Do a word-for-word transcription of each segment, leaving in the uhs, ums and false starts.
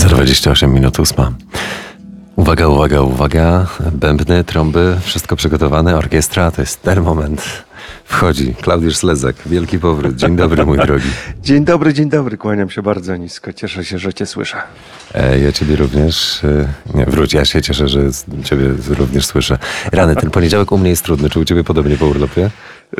za dwadzieścia osiem minut ósma. Uwaga, uwaga, uwaga. Bębny, trąby, wszystko przygotowane. Orkiestra, to jest ten moment. Wchodzi Klaudiusz Slezak. Wielki powrót. Dzień dobry, mój drogi. Dzień dobry, dzień dobry. Kłaniam się bardzo nisko. Cieszę się, że cię słyszę. E, ja ciebie również... E, nie, wróć, ja się cieszę, że ciebie również słyszę. Rany, ten poniedziałek u mnie jest trudny. Czy u ciebie podobnie po urlopie?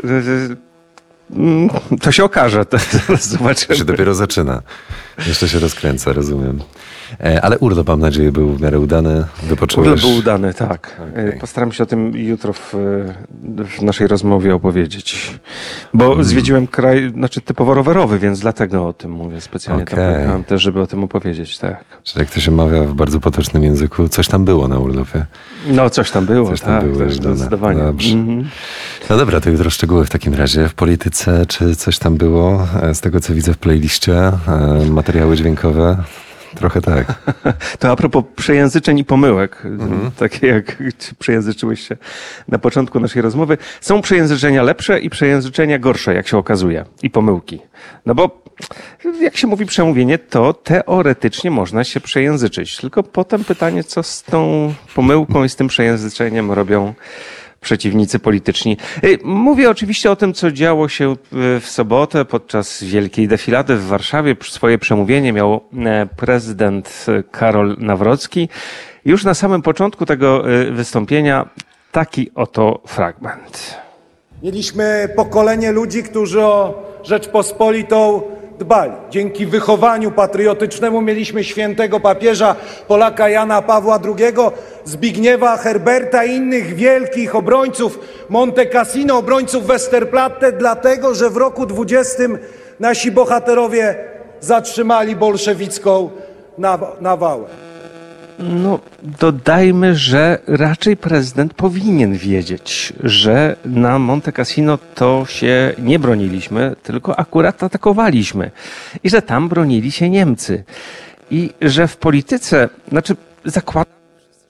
To się okaże. To zaraz zobaczymy. To się dopiero zaczyna. Jeszcze się rozkręca, rozumiem. E, ale urlop, mam nadzieję, był w miarę udany. Wypocząłeś? Urlop był udany, tak. Okay. Postaram się o tym jutro w, w naszej rozmowie opowiedzieć. Bo mm. zwiedziłem kraj, znaczy typowo rowerowy, więc dlatego o tym mówię specjalnie. Okay. Tam pojechałem też, żeby o tym opowiedzieć, tak. Czyli jak to się mawia w bardzo potocznym języku, coś tam było na urlopie. No, coś tam było, coś tam tak. było, zdecydowanie. Dobrze. Mm-hmm. No dobra, to jutro szczegóły w takim razie. W polityce, czy coś tam było? Z tego, co widzę w playliście, materiały dźwiękowe. Trochę tak. To a propos przejęzyczeń i pomyłek, mhm. takie jak przejęzyczyłeś się na początku naszej rozmowy. Są przejęzyczenia lepsze i przejęzyczenia gorsze, jak się okazuje. I pomyłki. No bo jak się mówi przemówienie, to teoretycznie można się przejęzyczyć. Tylko potem pytanie, co z tą pomyłką i z tym przejęzyczeniem robią przeciwnicy polityczni. Mówię oczywiście o tym, co działo się w sobotę podczas wielkiej defilady w Warszawie. Swoje przemówienie miał prezydent Karol Nawrocki. Już na samym początku tego wystąpienia taki oto fragment. Mieliśmy pokolenie ludzi, którzy o Rzeczpospolitą dbali. Dzięki wychowaniu patriotycznemu mieliśmy świętego papieża Polaka Jana Pawła drugiego, Zbigniewa Herberta i innych wielkich obrońców Monte Cassino, obrońców Westerplatte, dlatego że w roku dwudziestym nasi bohaterowie zatrzymali bolszewicką nawałę. No, dodajmy, że raczej prezydent powinien wiedzieć, że na Monte Cassino to się nie broniliśmy, tylko akurat atakowaliśmy. I że tam bronili się Niemcy. I że w polityce, znaczy zakładam...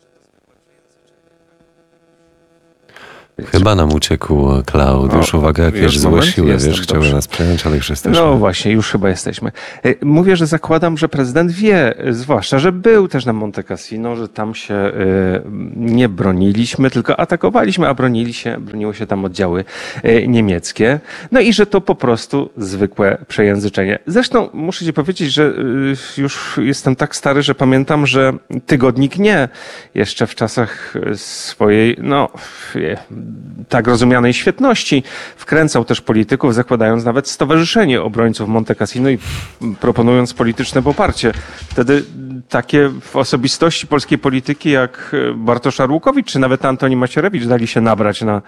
Chyba nam uciekł Klaudiusz. Uwaga, jakieś złe siły, wiesz, chciałby nas przejąć, ale już jesteśmy. No właśnie, już chyba jesteśmy. Mówię, że zakładam, że prezydent wie, zwłaszcza, że był też na Monte Cassino, że tam się nie broniliśmy, tylko atakowaliśmy, a bronili się, broniło się tam oddziały niemieckie. No i że to po prostu zwykłe przejęzyczenie. Zresztą muszę ci powiedzieć, że już jestem tak stary, że pamiętam, że tygodnik Nie jeszcze w czasach swojej, no tak rozumianej świetności, wkręcał też polityków, zakładając nawet Stowarzyszenie Obrońców Monte Cassino i proponując polityczne poparcie. Wtedy takie osobistości polskiej polityki jak Bartosz Arłukowicz czy nawet Antoni Macierewicz dali się nabrać na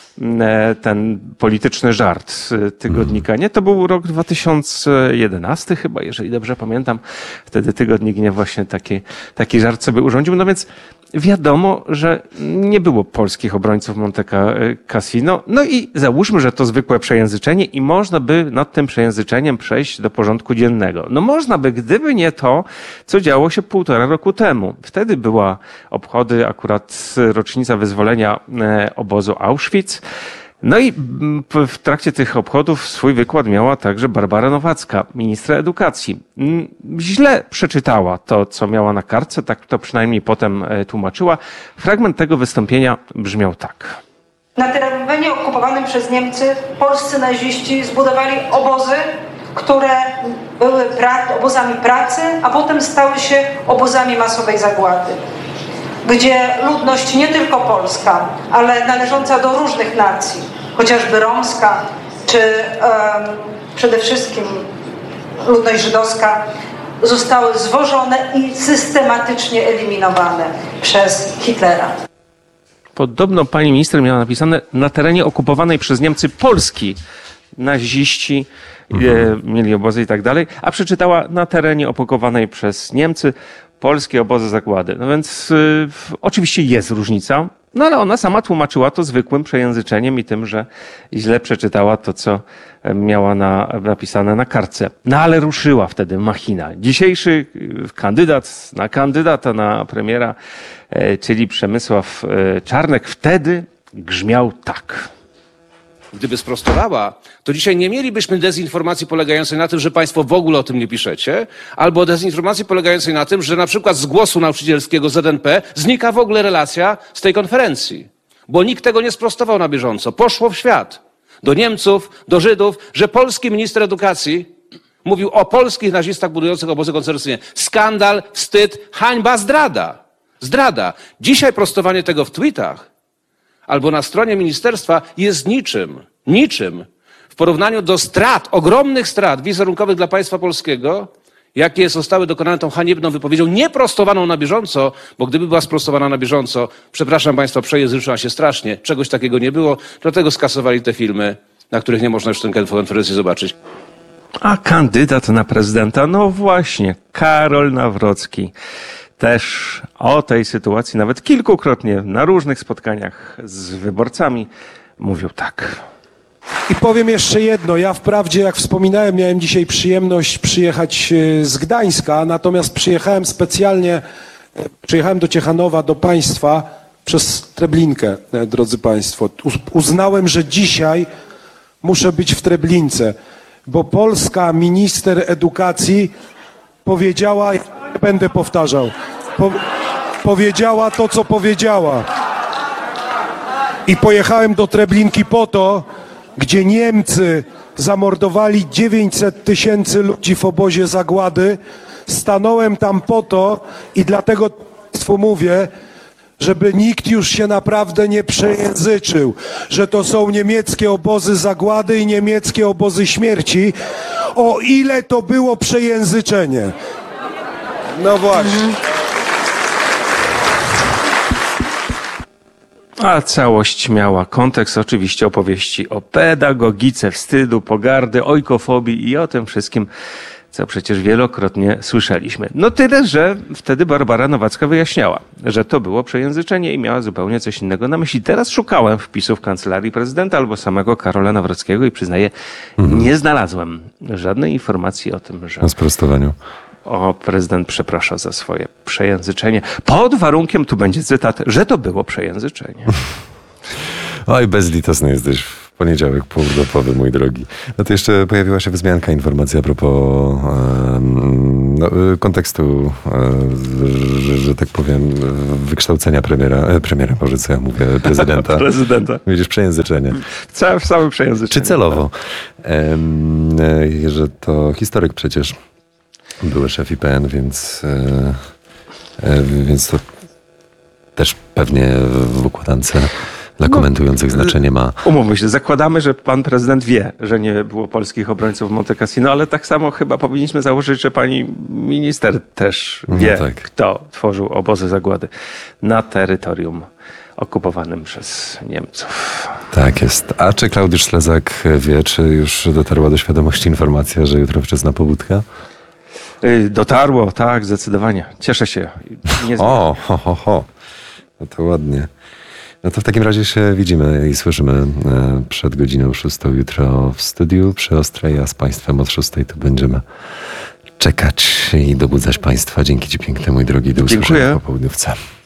ten polityczny żart tygodnika Nie. To był rok dwa tysiące jedenasty chyba, jeżeli dobrze pamiętam. Wtedy tygodnik Nie właśnie taki, taki żart sobie urządził. No więc wiadomo, że nie było polskich obrońców Monte Cassino. No i załóżmy, że to zwykłe przejęzyczenie i można by nad tym przejęzyczeniem przejść do porządku dziennego. No można by, gdyby nie to, co działo się półtora roku temu. Wtedy była obchody akurat rocznica wyzwolenia obozu Auschwitz. No i w trakcie tych obchodów swój wykład miała także Barbara Nowacka, ministra edukacji. Źle przeczytała to, co miała na kartce, tak to przynajmniej potem tłumaczyła. Fragment tego wystąpienia brzmiał tak. Na terenie okupowanym przez Niemcy polscy naziści zbudowali obozy, które były pra- obozami pracy, a potem stały się obozami masowej zagłady, gdzie ludność nie tylko polska, ale należąca do różnych nacji, chociażby romska, czy um, przede wszystkim ludność żydowska, zostały zwożone i systematycznie eliminowane przez Hitlera. Podobno pani minister miała napisane na terenie okupowanej przez Niemcy Polski naziści mhm. mieli obozy i tak dalej, a przeczytała na terenie okupowanej przez Niemcy polskie obozy zagłady. No więc y, oczywiście jest różnica, no ale ona sama tłumaczyła to zwykłym przejęzyczeniem i tym, że źle przeczytała to, co miała na, napisane na kartce. No ale ruszyła wtedy machina. Dzisiejszy kandydat na kandydata na premiera, e, czyli Przemysław e, Czarnek, wtedy grzmiał tak. gdyby sprostowała, to dzisiaj nie mielibyśmy dezinformacji polegającej na tym, że państwo w ogóle o tym nie piszecie, albo dezinformacji polegającej na tym, że na przykład z głosu nauczycielskiego Z N P znika w ogóle relacja z tej konferencji. Bo nikt tego nie sprostował na bieżąco. Poszło w świat. Do Niemców, do Żydów, że polski minister edukacji mówił o polskich nazistach budujących obozy koncentracyjne. Skandal, wstyd, hańba, zdrada. Zdrada. Dzisiaj prostowanie tego w tweetach albo na stronie ministerstwa jest niczym, niczym w porównaniu do strat, ogromnych strat wizerunkowych dla państwa polskiego, jakie zostały dokonane tą haniebną wypowiedzią, nieprostowaną na bieżąco, bo gdyby była sprostowana na bieżąco, przepraszam państwa, przejęzyczyła się strasznie, czegoś takiego nie było, dlatego skasowali te filmy, na których nie można już tę konferencję zobaczyć. A kandydat na prezydenta, no właśnie, Karol Nawrocki. Też o tej sytuacji nawet kilkukrotnie na różnych spotkaniach z wyborcami mówił tak. I powiem jeszcze jedno. Ja wprawdzie, jak wspominałem, miałem dzisiaj przyjemność przyjechać e, z Gdańska, natomiast przyjechałem specjalnie, e, przyjechałem do Ciechanowa, do państwa przez Treblinkę, e, drodzy państwo. U, uznałem, że dzisiaj muszę być w Treblince, bo polska minister edukacji powiedziała, nie będę powtarzał, po, powiedziała to, co powiedziała. I pojechałem do Treblinki po to, gdzie Niemcy zamordowali dziewięćset tysięcy ludzi w obozie zagłady. Stanąłem tam po to i dlatego państwu mówię, żeby nikt już się naprawdę nie przejęzyczył, że to są niemieckie obozy zagłady i niemieckie obozy śmierci. O ile to było przejęzyczenie. No właśnie. A całość miała kontekst oczywiście opowieści o pedagogice, wstydu, pogardy, ojkofobii i o tym wszystkim, co przecież wielokrotnie słyszeliśmy. No tyle, że wtedy Barbara Nowacka wyjaśniała, że to było przejęzyczenie i miała zupełnie coś innego na myśli. Teraz szukałem wpisów Kancelarii Prezydenta albo samego Karola Nawrockiego i przyznaję, mhm. nie znalazłem żadnej informacji o tym, że... O sprostowaniu. O, prezydent przeprasza za swoje przejęzyczenie. Pod warunkiem, tu będzie cytat, że to było przejęzyczenie. Oj, bezlitosny jesteś w poniedziałek półurlopowy, mój drogi. No to jeszcze pojawiła się wzmianka, informacja a propos um, no, kontekstu, um, że, że tak powiem, wykształcenia premiera, e, premiera, Boże, co ja mówię, prezydenta. prezydenta. Widzisz, przejęzyczenie. Całe, całe przejęzyczenie. Czy celowo? Um, że to historyk przecież. Były szef I P N, więc, e, e, więc to też pewnie w układance dla komentujących znaczenie ma. Umówmy się, zakładamy, że pan prezydent wie, że nie było polskich obrońców w Monte Cassino, ale tak samo chyba powinniśmy założyć, że pani minister też wie, no tak. kto tworzył obozy zagłady na terytorium okupowanym przez Niemców. Tak jest. A czy Klaudiusz Slezak wie, czy już dotarła do świadomości informacja, że jutro wczesna pobudka? Dotarło, tak, zdecydowanie. Cieszę się. Nie o, ho, ho, ho. No to ładnie. No to w takim razie się widzimy i słyszymy przed godziną szóstą jutro w studiu przy Ostrej, a z Państwem od szóstej tu będziemy czekać i dobudzać Państwa. Dzięki Ci piękne, mój drogi. Do usłyszenia po południówce.